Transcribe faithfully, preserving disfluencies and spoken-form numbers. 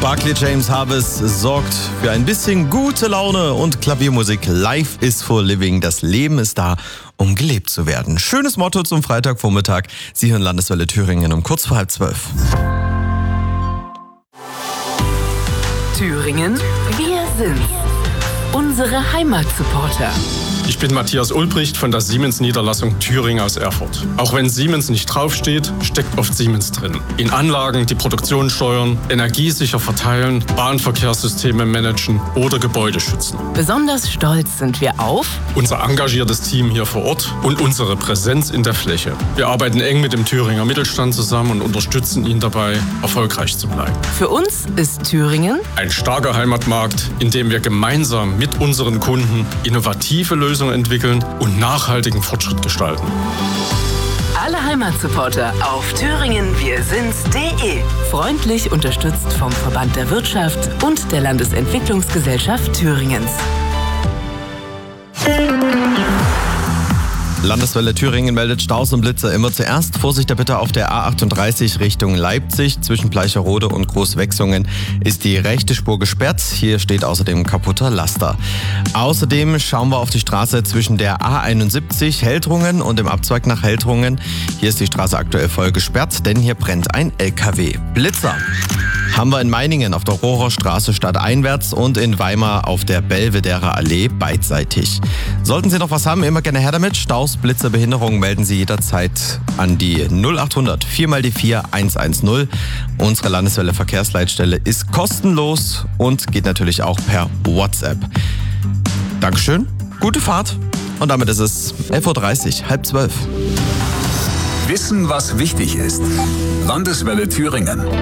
Barclay James Harvest sorgt für ein bisschen gute Laune und Klaviermusik. Life is for living. Das Leben ist da, um gelebt zu werden. Schönes Motto zum Freitagvormittag. Sie hören Landeswelle Thüringen um kurz vor halb zwölf. Thüringen, wir sind's. Unsere Heimatsupporter. Ich bin Matthias Ulbricht von der Siemens-Niederlassung Thüringen aus Erfurt. Auch wenn Siemens nicht draufsteht, steckt oft Siemens drin. In Anlagen, die Produktion steuern, energiesicher verteilen, Bahnverkehrssysteme managen oder Gebäude schützen. Besonders stolz sind wir auf unser engagiertes Team hier vor Ort und unsere Präsenz in der Fläche. Wir arbeiten eng mit dem Thüringer Mittelstand zusammen und unterstützen ihn dabei, erfolgreich zu bleiben. Für uns ist Thüringen ein starker Heimatmarkt, in dem wir gemeinsam mit unseren Kunden innovative Lösungen entwickeln und nachhaltigen Fortschritt gestalten. Alle Heimatsupporter auf thüringen wir sind's punkt de. Freundlich unterstützt vom Verband der Wirtschaft und der Landesentwicklungsgesellschaft Thüringens. Landeswelle Thüringen meldet Staus und Blitzer immer zuerst. Vorsicht der Bitte auf der A achtunddreißig Richtung Leipzig. Zwischen Bleicherode und Großwechsungen ist die rechte Spur gesperrt. Hier steht außerdem kaputter Laster. Außerdem schauen wir auf die Straße zwischen der A einundsiebzig Heldrungen und dem Abzweig nach Heldrungen. Hier ist die Straße aktuell voll gesperrt, denn hier brennt ein L K W. Blitzer haben wir in Meiningen auf der Rohrer Straße stadteinwärts und in Weimar auf der Belvederer Allee beidseitig. Sollten Sie noch was haben, immer gerne her damit. Staus, Blitzer, Behinderungen melden Sie jederzeit an die null achthundert vier mal die vier eins eins null. Unsere Landeswelle Verkehrsleitstelle ist kostenlos und geht natürlich auch per WhatsApp. Dankeschön, gute Fahrt und damit ist es elf Uhr dreißig, halb zwölf. Wissen, was wichtig ist. Landeswelle Thüringen.